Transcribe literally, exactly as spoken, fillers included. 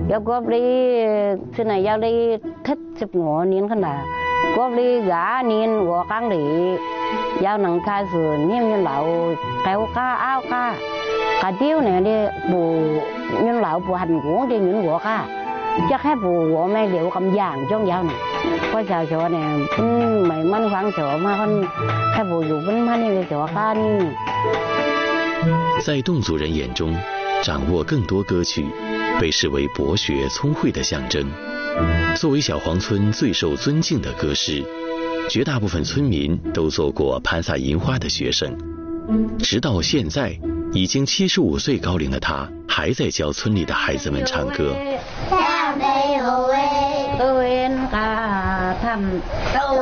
要过不哩，现在要哩特十五年可能，过不哩廿年我讲哩，要能开始念念老九家拗家，家丢呢哩不念老不很广的念我家，จะแค่ผู้หัวแม่เดี๋ยวกำย่างจ้องยาวหน่อยก็ชาวชาวเนี่ยเป็นไม่มั่นฟังชาวมาคนแค่ผู้อยู่เป็นมันนี่ชาวกัน。 在侗族人眼中，掌握更多歌曲被视为博学聪慧的象征。作为小黄村最受尊敬的歌师，绝大部分村民都做过盘撒银花的学生。直到现在，已经七十五岁高龄的他，还在教村里的孩子们唱歌。